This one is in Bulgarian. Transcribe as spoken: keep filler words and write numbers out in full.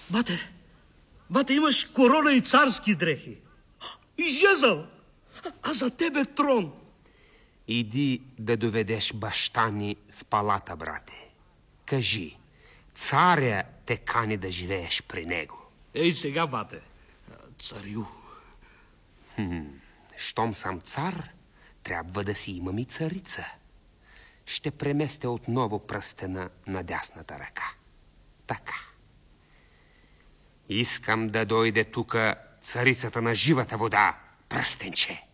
Bate, bate, имаш корона и царски дрехи. И жезъл, а за тебе трон. Иди да доведеш баща ни в палата, брате. Кажи, царя те кани да живееш при него. Ей сега, бате, царю. Хм, щом съм цар, трябва да си имам и царица. Ще преместя отново пръстена на дясната ръка. Така. Искам да дойде тука царицата на живата вода, пръстенче.